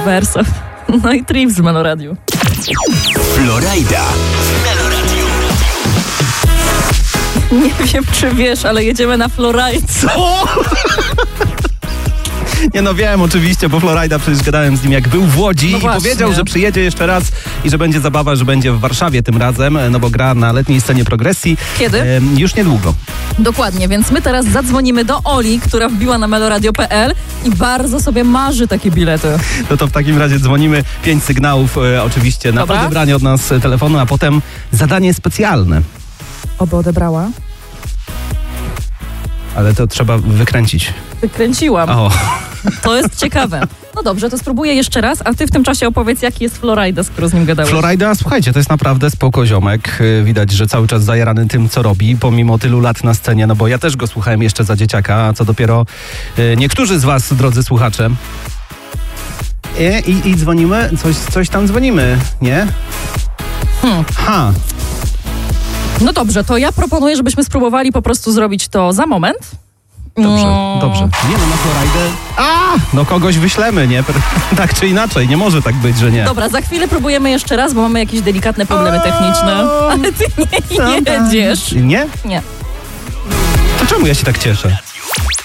Wersow. No i Trips w Meloradiu. Florida w Meloradiu. Nie wiem, czy wiesz, ale jedziemy na Florida. Co? Nie no, wiem oczywiście, bo Florida, przecież gadałem z nim jak był w Łodzi i powiedział, że przyjedzie jeszcze raz i że będzie zabawa, że będzie w Warszawie tym razem, no bo gra na letniej scenie Progresji. Kiedy? Już niedługo. Dokładnie, więc my teraz zadzwonimy do Oli, która wbiła na meloradio.pl i bardzo sobie marzy takie bilety. No to w takim razie dzwonimy, 5 sygnałów oczywiście na odebranie od nas telefonu, a potem zadanie specjalne. Oby odebrała. Ale to trzeba wykręcić. Wykręciłam. O. To jest ciekawe. No dobrze, to spróbuję jeszcze raz, a ty w tym czasie opowiedz, jaki jest Florida, skoro z nim gadałeś. Florida, słuchajcie, to jest naprawdę spoko ziomek. Widać, że cały czas zajarany tym, co robi, pomimo tylu lat na scenie, no bo ja też go słuchałem jeszcze za dzieciaka, a co dopiero niektórzy z was, drodzy słuchacze. I dzwonimy, coś tam dzwonimy, nie? Ha. No dobrze, to ja proponuję, żebyśmy spróbowali po prostu zrobić to za moment. Dobrze. Nie no, na Floridę. No kogoś wyślemy, nie? Tak czy inaczej, nie może tak być, że nie. Dobra, za chwilę próbujemy jeszcze raz, bo mamy jakieś delikatne problemy techniczne. Ale ty nie jedziesz. Nie? Nie. To czemu ja się tak cieszę?